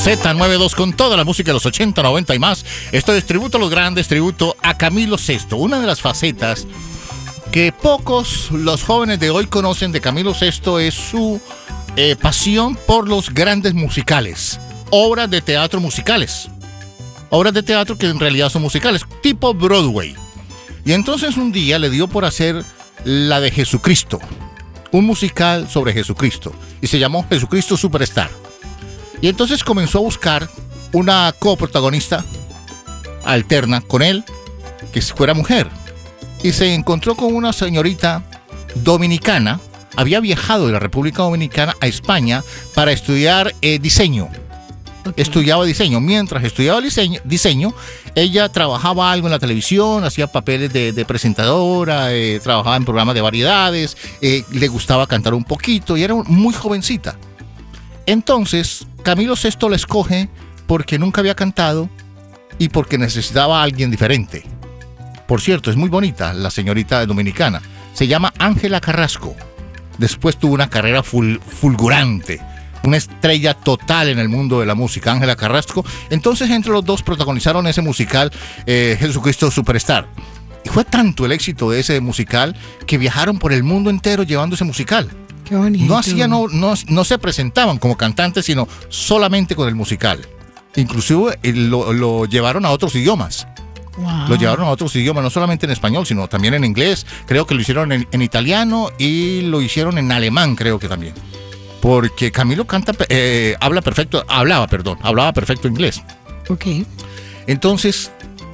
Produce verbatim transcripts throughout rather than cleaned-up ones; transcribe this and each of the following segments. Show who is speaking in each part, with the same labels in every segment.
Speaker 1: Z noventa y dos con toda la música de los ochenta, noventa y más. Esto es tributo a los grandes, tributo a Camilo Sesto. Una de las facetas que pocos los jóvenes de hoy conocen de Camilo Sesto es su eh, pasión por los grandes musicales, obras de teatro musicales, obras de teatro que en realidad son musicales, tipo Broadway. Y entonces un día le dio por hacer la de Jesucristo, un musical sobre Jesucristo, y se llamó Jesucristo Superstar. Y entonces comenzó a buscar una coprotagonista alterna con él, que fuera mujer. Y se encontró con una señorita dominicana. Había viajado de la República Dominicana a España para estudiar eh, diseño. Okay. Estudiaba diseño. Mientras estudiaba diseño, diseño, ella trabajaba algo en la televisión, hacía papeles de, de presentadora, eh, trabajaba en programas de variedades, eh, le gustaba cantar un poquito y era muy jovencita. Entonces, Camilo Sesto la escoge porque nunca había cantado y porque necesitaba a alguien diferente. Por cierto, es muy bonita la señorita dominicana. Se llama Ángela Carrasco. Después tuvo una carrera ful- fulgurante, una estrella total en el mundo de la música, Ángela Carrasco. Entonces, entre los dos protagonizaron ese musical, eh, Jesucristo Superstar. Y fue tanto el éxito de ese musical que viajaron por el mundo entero llevando ese musical.
Speaker 2: Qué bonito.
Speaker 1: No hacían, no, no, no se presentaban como cantantes, sino solamente con el musical. Inclusive eh, lo, lo llevaron a otros idiomas.
Speaker 2: Wow.
Speaker 1: Lo llevaron a otros idiomas, no solamente en español, sino también en inglés. Creo que lo hicieron en, en italiano y lo hicieron en alemán, creo que también. Porque Camilo canta, eh, habla perfecto, hablaba, perdón, hablaba perfecto inglés.
Speaker 2: Ok.
Speaker 1: Entonces,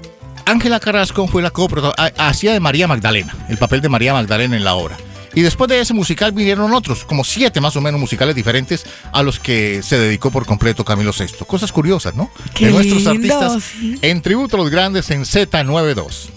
Speaker 1: Ángela Carrasco fue la coprotagonista, hacía de María Magdalena, el papel de María Magdalena en la obra. Y después de ese musical vinieron otros, como siete más o menos musicales diferentes a los que se dedicó por completo Camilo Sesto. Cosas curiosas, ¿no?
Speaker 2: Qué
Speaker 1: de nuestros
Speaker 2: lindo,
Speaker 1: artistas
Speaker 2: sí.
Speaker 1: en tributo a los grandes en Z noventa y dos.